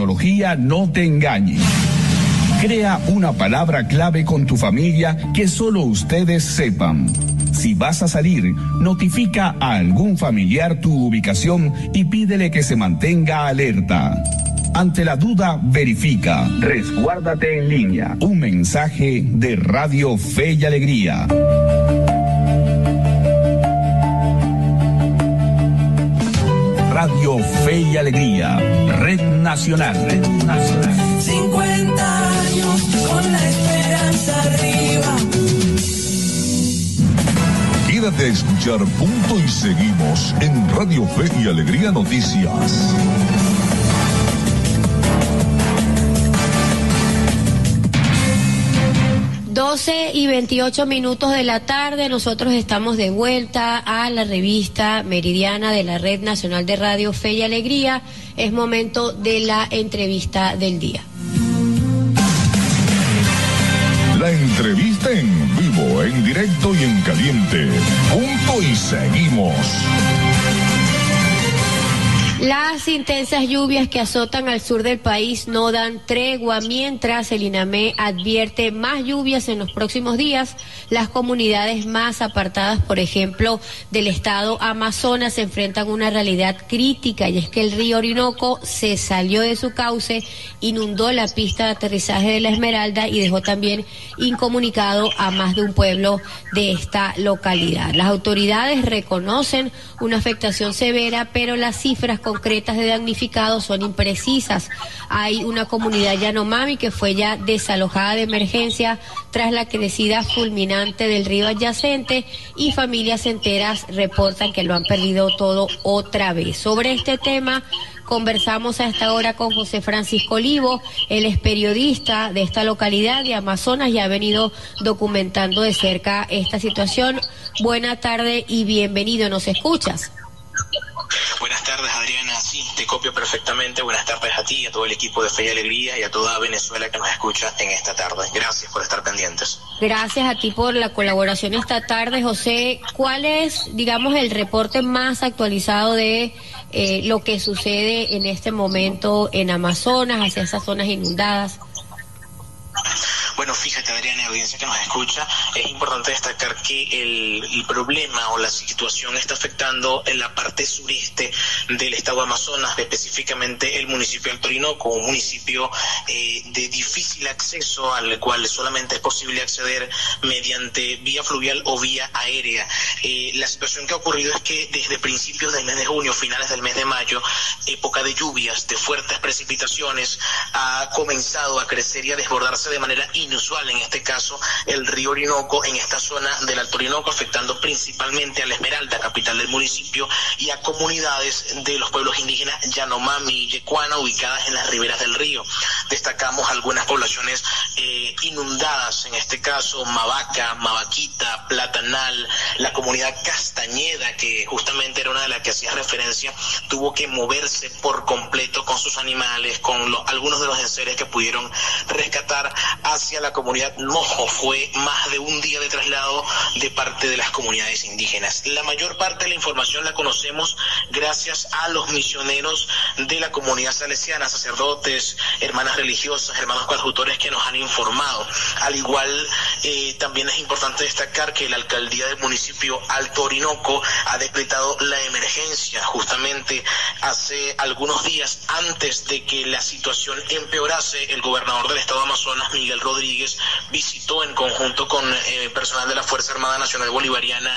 tecnología no te engañe. Crea una palabra clave con tu familia que solo ustedes sepan. Si vas a salir, notifica a algún familiar tu ubicación y pídele que se mantenga alerta. Ante la duda, verifica. Resguárdate en línea. Un mensaje de Radio Fe y Alegría. Radio Fe y Alegría, Red Nacional. 50 años con la esperanza arriba. Quédate a escuchar Punto y Seguimos en Radio Fe y Alegría Noticias. 12:28 de la tarde, nosotros estamos de vuelta a la revista meridiana de la Red Nacional de Radio Fe y Alegría. Es momento de la entrevista del día. La entrevista en vivo, en directo y en caliente. Punto y Seguimos. Las intensas lluvias que azotan al sur del país no dan tregua mientras el INAME advierte más lluvias en los próximos días. Las comunidades más apartadas, por ejemplo, del estado Amazonas, se enfrentan a una realidad crítica, y es que el río Orinoco se salió de su cauce, inundó la pista de aterrizaje de La Esmeralda y dejó también incomunicado a más de un pueblo de esta localidad. Las autoridades reconocen una afectación severa, pero las cifras concretas de damnificados son imprecisas. Hay una comunidad Yanomami que fue ya desalojada de emergencia tras la crecida fulminante del río adyacente, y familias enteras reportan que lo han perdido todo otra vez. Sobre este tema conversamos a esta hora con José Francisco Olivo. Él es periodista de esta localidad de Amazonas y ha venido documentando de cerca esta situación. Buena tarde y bienvenido. ¿Nos escuchas? Buenas tardes, Adriana. Sí, te copio perfectamente. Buenas tardes a ti, a todo el equipo de Fe y Alegría y a toda Venezuela que nos escucha en esta tarde. Gracias por estar pendientes. Gracias a ti por la colaboración esta tarde, José. ¿Cuál es, digamos, el reporte más actualizado de lo que sucede en este momento en Amazonas, hacia esas zonas inundadas? Bueno, fíjate, Adriana, audiencia que nos escucha, es importante destacar que el problema o la situación está afectando en la parte sureste del estado Amazonas, específicamente el municipio de Alto Orinoco, un municipio de difícil acceso, al cual solamente es posible acceder mediante vía fluvial o vía aérea. La situación que ha ocurrido es que desde principios del mes de junio, finales del mes de mayo, época de lluvias, de fuertes precipitaciones, ha comenzado a crecer y a desbordarse de manera inusual, en este caso, el río Orinoco en esta zona del Alto Orinoco, afectando principalmente a La Esmeralda, capital del municipio, y a comunidades de los pueblos indígenas Yanomami y Yecuana, ubicadas en las riberas del río. Destacamos algunas poblaciones inundadas, en este caso Mavaca, Mavaquita, Platanal, la comunidad Castañeda, que justamente era una de las que hacía referencia, tuvo que moverse por completo con sus animales, con algunos de los enseres que pudieron rescatar hacia la comunidad Mojo. Fue más de un día de traslado de parte de las comunidades indígenas. La mayor parte de la información la conocemos gracias a los misioneros de la comunidad salesiana, sacerdotes, hermanas religiosas, hermanos coadjutores que nos han informado. Al igual, también es importante destacar que la alcaldía del municipio Alto Orinoco ha decretado la emergencia justamente hace algunos días antes de que la situación empeorase. El gobernador del estado de Amazonas, Miguel Rodríguez, visitó en conjunto con personal de la Fuerza Armada Nacional Bolivariana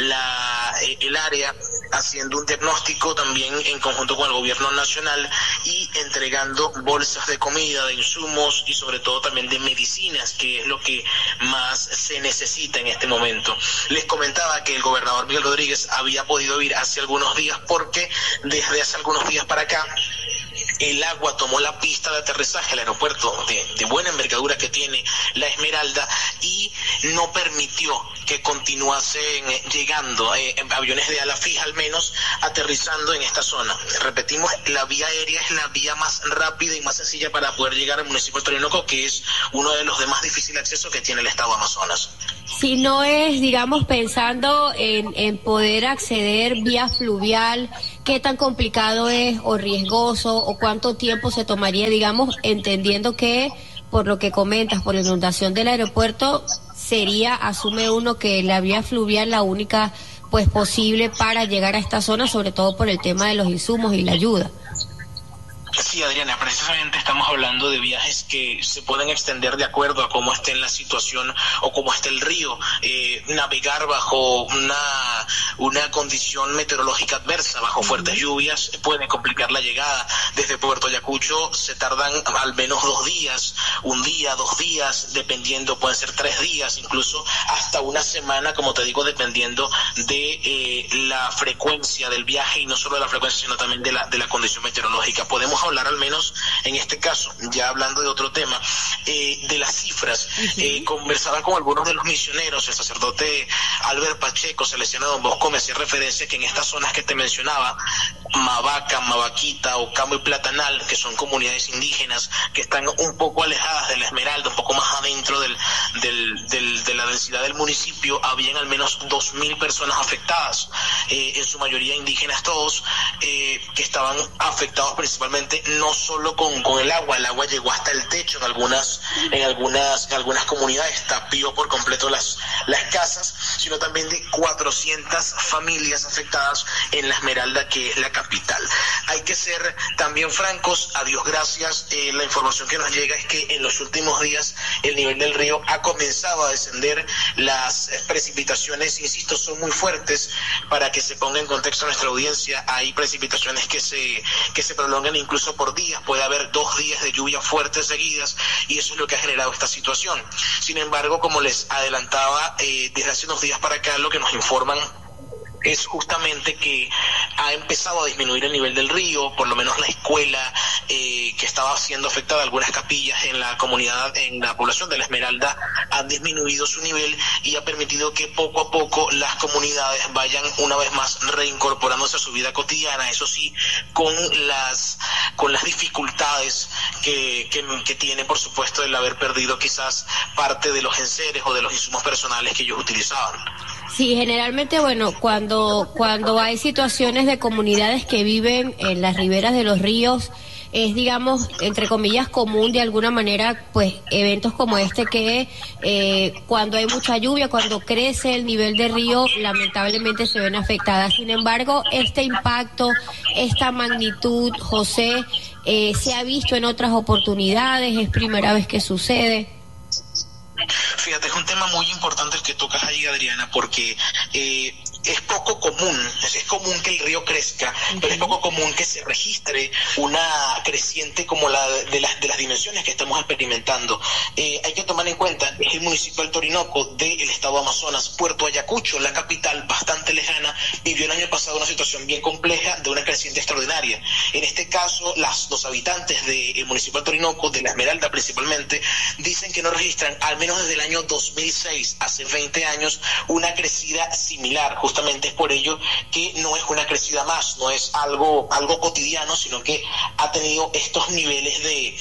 el área, haciendo un diagnóstico también en conjunto con el gobierno nacional y entregando bolsas de comida, de insumos y sobre todo también de medicinas, que es lo que más se necesita en este momento. Les comentaba que el gobernador Miguel Rodríguez había podido ir hace algunos días porque desde hace algunos días para acá el agua tomó la pista de aterrizaje, el aeropuerto de buena envergadura que tiene La Esmeralda, y no permitió que continuasen llegando aviones de ala fija, al menos aterrizando en esta zona. Repetimos, la vía aérea es la vía más rápida y más sencilla para poder llegar al municipio de Orinoco, que es uno de los de más difícil acceso que tiene el estado de Amazonas. Si no es, digamos, pensando en poder acceder vía fluvial, ¿qué tan complicado es o riesgoso o cuánto tiempo se tomaría, digamos, entendiendo que por lo que comentas, por la inundación del aeropuerto, sería, asume uno, que la vía fluvial la única pues posible para llegar a esta zona, sobre todo por el tema de los insumos y la ayuda? Sí, Adriana, precisamente estamos hablando de viajes que se pueden extender de acuerdo a cómo esté la situación o cómo esté el río. Navegar bajo una condición meteorológica adversa, bajo fuertes lluvias, puede complicar la llegada. Desde Puerto Ayacucho se tardan al menos 2 días, 1 día, 2 días, dependiendo, pueden ser 3 días, incluso hasta 1 semana, como te digo, dependiendo de la frecuencia del viaje, y no solo de la frecuencia, sino también de la condición meteorológica. Podemos hablar al menos en este caso, ya hablando de otro tema, de las cifras. Conversaba con algunos de los misioneros, el sacerdote Albert Pacheco, salesiano de Don Bosco, me hacía referencia que en estas zonas que te mencionaba, Mavaca, Mavaquita, Ocamo y Platanal, que son comunidades indígenas que están un poco alejadas de la Esmeralda, un poco más adentro de la densidad del municipio, habían al menos 2.000 personas afectadas, en su mayoría indígenas todos, que estaban afectados principalmente no solo con el agua llegó hasta el techo en algunas comunidades, tapió por completo las casas, sino también de 400 familias afectadas en la Esmeralda, que es la capital. Hay que ser también francos, a Dios gracias, la información que nos llega es que en los últimos días el nivel del río ha comenzado a descender, las precipitaciones, insisto, son muy fuertes. Para que se ponga en contexto a nuestra audiencia, hay precipitaciones que se prolongan incluso por días, puede haber 2 días de lluvia fuertes seguidas, y eso es lo que ha generado esta situación. Sin embargo, como les adelantaba, desde hace unos días para acá, lo que nos informan es justamente que ha empezado a disminuir el nivel del río, por lo menos la escuela que estaba siendo afectada, algunas capillas en la comunidad, en la población de la Esmeralda, han disminuido su nivel, y ha permitido que poco a poco las comunidades vayan una vez más reincorporándose a su vida cotidiana, eso sí, con las dificultades que tiene, por supuesto, el haber perdido quizás parte de los enseres o de los insumos personales que ellos utilizaban. Sí, generalmente, bueno, cuando hay situaciones de comunidades que viven en las riberas de los ríos, es, digamos, entre comillas, común de alguna manera, pues, eventos como este que cuando hay mucha lluvia, cuando crece el nivel del río, lamentablemente se ven afectadas. Sin embargo, este impacto, esta magnitud, José, ¿se ha visto en otras oportunidades? ¿Es primera vez que sucede? Fíjate, es un tema muy importante el que tocas ahí, Adriana, porque es poco común, es común que el río crezca, pero es poco común que se registre una creciente como la de las dimensiones que estamos experimentando. Hay que tomar en cuenta, es el municipio del Orinoco del estado de Amazonas. Puerto Ayacucho, la capital, bastante lejana, vivió el año pasado una situación bien compleja de una creciente extraordinaria. En este caso, los habitantes del municipio del Orinoco, de la Esmeralda principalmente, dicen que no registran, al menos desde el año 2006, hace 20 años, una crecida similar. Justamente es por ello que no es una crecida más, no es algo cotidiano, sino que ha tenido estos niveles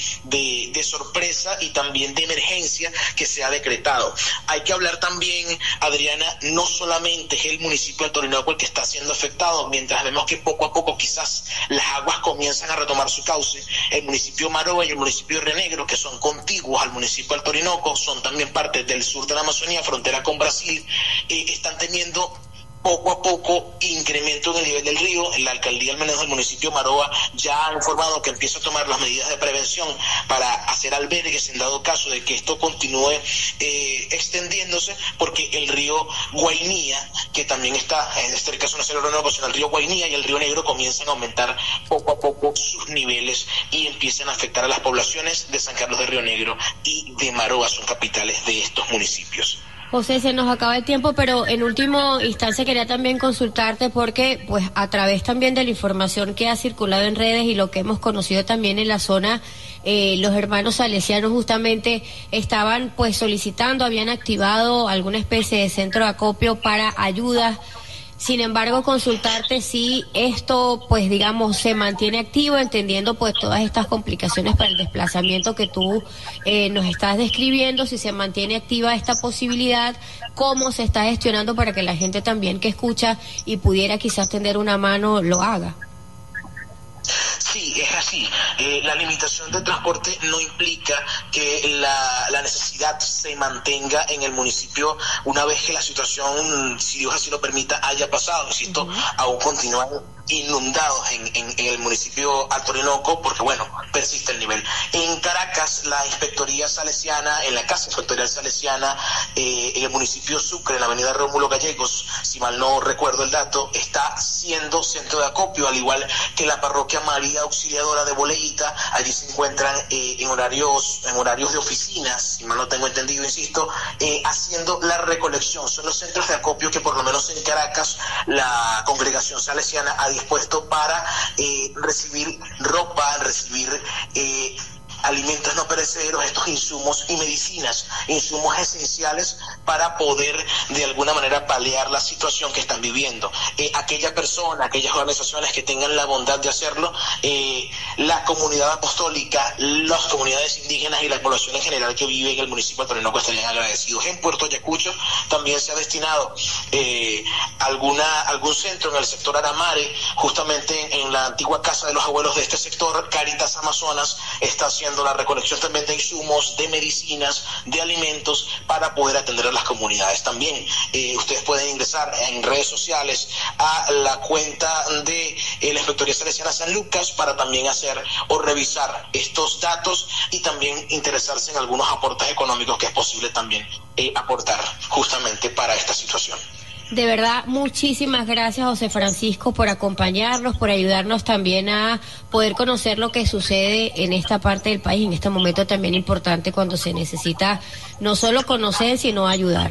de sorpresa y también de emergencia que se ha decretado. Hay que hablar también, Adriana, no solamente es el municipio del Orinoco el que está siendo afectado, mientras vemos que poco a poco quizás las aguas comienzan a retomar su cauce. El municipio Maroa y el municipio de Río Negro, que son contiguos al municipio del Orinoco, son también parte del sur de la Amazonía, frontera con Brasil, están teniendo poco a poco incremento en el nivel del río. La alcaldía, al menos del municipio Maroa, ya ha informado que empieza a tomar las medidas de prevención para hacer albergues en dado caso de que esto continúe extendiéndose, porque el río Guainía, que también está, en este caso no es el Orinoco, sino el río Guainía y el río Negro, comienzan a aumentar poco a poco sus niveles y empiezan a afectar a las poblaciones de San Carlos de Río Negro y de Maroa, son capitales de estos municipios. José, se nos acaba el tiempo, pero en última instancia quería también consultarte porque, pues, a través también de la información que ha circulado en redes y lo que hemos conocido también en la zona, los hermanos salesianos justamente estaban, pues, solicitando, habían activado alguna especie de centro de acopio para ayudas. Sin embargo, consultarte si esto, pues, digamos, se mantiene activo, entendiendo, pues, todas estas complicaciones para el desplazamiento que tú nos estás describiendo, si se mantiene activa esta posibilidad, cómo se está gestionando para que la gente también que escucha y pudiera quizás tender una mano lo haga. Sí, es así. La limitación del transporte no implica que la necesidad se mantenga en el municipio una vez que la situación, si Dios así lo permita, haya pasado. Insisto, aún continúan inundados en el municipio Alto Orinoco, porque bueno, persiste el nivel. En Caracas, la Inspectoría Salesiana, en la Casa Inspectorial Salesiana, en el municipio Sucre, en la avenida Rómulo Gallegos, si mal no recuerdo el dato, está siendo centro de acopio, al igual que la parroquia María Auxiliadora de Boleguita. Allí se encuentran en horarios de oficinas, si mal no tengo entendido, insisto, haciendo la recolección. Son los centros de acopio que por lo menos en Caracas la congregación salesiana ha dispuesto para recibir ropa, recibir alimentos no perecederos, estos insumos y medicinas, insumos esenciales para poder de alguna manera paliar la situación que están viviendo. Aquella persona, aquellas organizaciones que tengan la bondad de hacerlo, la comunidad apostólica, las comunidades indígenas y la población en general que vive en el municipio de Orinoco estarían agradecidos. En Puerto Ayacucho también se ha destinado algún centro en el sector Aramare, justamente en la antigua casa de los abuelos de este sector. Cáritas Amazonas está haciendo la recolección también de insumos, de medicinas, de alimentos para poder atender a las comunidades. También ustedes pueden ingresar en redes sociales a la cuenta de la Inspectoría Salesiana San Lucas para también hacer o revisar estos datos y también interesarse en algunos aportes económicos que es posible también aportar justamente para esta situación. De verdad, muchísimas gracias, José Francisco, por acompañarnos, por ayudarnos también a poder conocer lo que sucede en esta parte del país, en este momento también importante cuando se necesita no solo conocer, sino ayudar.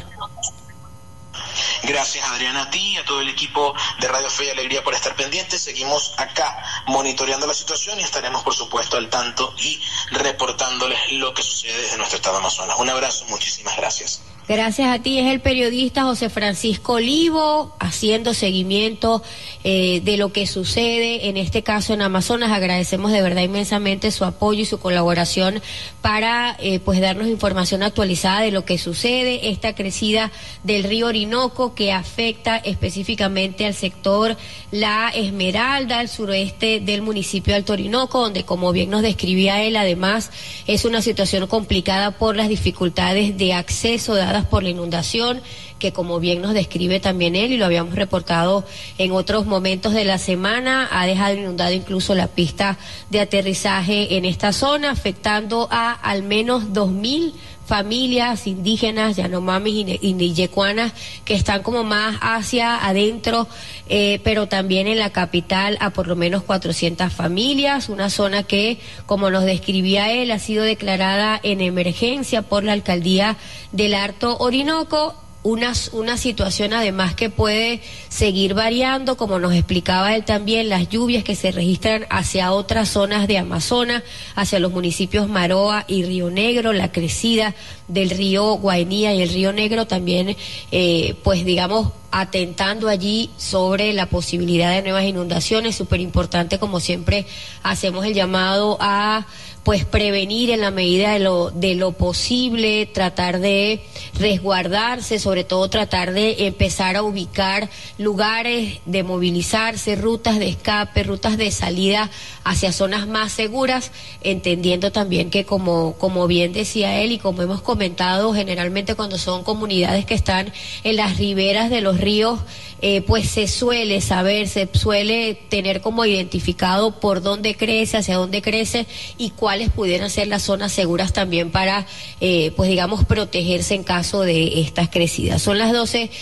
Gracias, Adriana, a ti y a todo el equipo de Radio Fe y Alegría por estar pendientes. Seguimos acá monitoreando la situación y estaremos, por supuesto, al tanto y reportándoles lo que sucede desde nuestro estado de Amazonas. Un abrazo, muchísimas gracias. Gracias a ti. Es el periodista José Francisco Olivo haciendo seguimiento de lo que sucede en este caso en Amazonas. Agradecemos de verdad inmensamente su apoyo y su colaboración para pues darnos información actualizada de lo que sucede, esta crecida del río Orinoco que afecta específicamente al sector La Esmeralda, al suroeste del municipio de Alto Orinoco, donde, como bien nos describía él, además es una situación complicada por las dificultades de acceso dadas por la inundación, que como bien nos describe también él y lo habíamos reportado en otros momentos de la semana, ha dejado inundada incluso la pista de aterrizaje en esta zona, afectando a al menos 2.000 familias indígenas, yanomamis y niyecuanas, que están como más hacia adentro, pero también en la capital a por lo menos 400 familias, una zona que, como nos describía él, ha sido declarada en emergencia por la alcaldía del Alto Orinoco. Una situación además que puede seguir variando, como nos explicaba él también, las lluvias que se registran hacia otras zonas de Amazonas, hacia los municipios Maroa y Río Negro, la crecida del río Guainía y el río Negro también, pues digamos, atentando allí sobre la posibilidad de nuevas inundaciones. Súper importante, como siempre, hacemos el llamado a pues prevenir en la medida de lo posible, tratar de resguardarse, sobre todo tratar de empezar a ubicar lugares de movilizarse, rutas de escape, rutas de salida hacia zonas más seguras, entendiendo también que como bien decía él y como hemos comentado, generalmente cuando son comunidades que están en las riberas de los ríos, pues se suele saber, se suele tener como identificado por dónde crece, hacia dónde crece y cuáles pudieran ser las zonas seguras también para, pues digamos, protegerse en caso de estas crecidas. Son las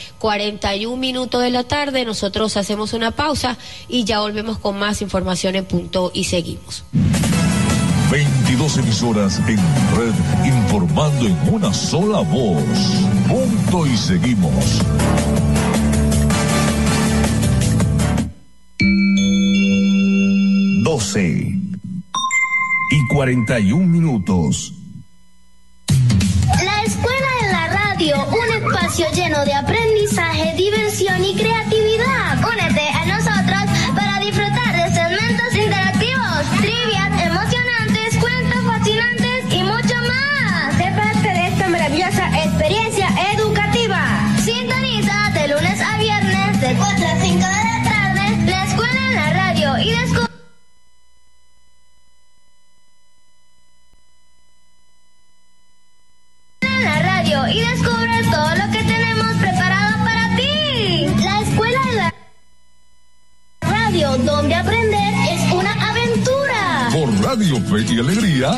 12:41 de la tarde, nosotros hacemos una pausa y ya volvemos con más información en Punto y seguimos. 22 emisoras en red informando en una sola voz. Punto y seguimos. 12:41. La Escuela de la Radio, un espacio lleno de aprendizaje, diversión y creatividad. Únete a nosotros para disfrutar de segmentos interactivos, trivias emocionantes, cuentos fascinantes y mucho más. Sé parte de esta maravillosa experiencia educativa. Sintoniza de lunes a viernes de 4 a 5 de la tarde, la Escuela en la Radio y descubre. radio, donde aprender es una aventura. Por Radio Fe y Alegría.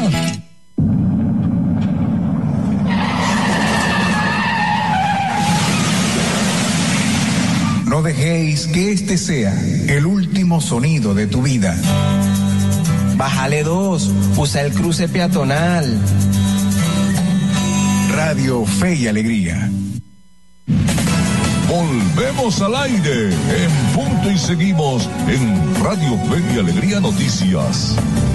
No dejéis que este sea el último sonido de tu vida. Bájale 2, usa el cruce peatonal. Radio Fe y Alegría. Volvemos al aire en punto y seguimos en Radio Fe y Alegría Noticias.